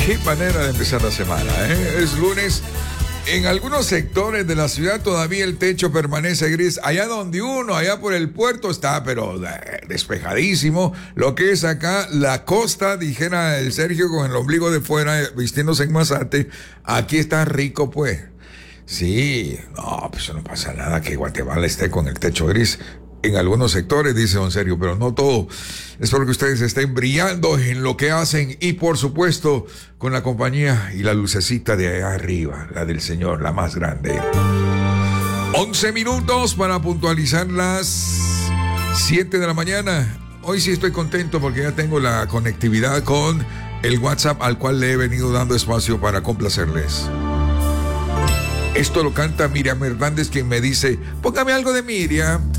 Qué manera de empezar la semana, ¿eh? Es lunes. En algunos sectores de la ciudad todavía el techo permanece gris. Allá donde uno, allá por el puerto, está pero despejadísimo. Lo que es acá, la costa, dijera el Sergio, con el ombligo de fuera, vistiéndose en Mazate. Aquí está rico, pues. Sí, no, pues no pasa nada que Guatemala esté con el techo gris. En algunos sectores, dice don Sergio, pero no todo. Espero que ustedes estén brillando en lo que hacen y, por supuesto, con la compañía y la lucecita de allá arriba, la del Señor, la más grande. 11 minutos para puntualizar las 7 de la mañana. Hoy sí estoy contento porque ya tengo la conectividad con el WhatsApp al cual le he venido dando espacio para complacerles. Esto lo canta Miriam Hernández, quien me dice, póngame algo de Miriam.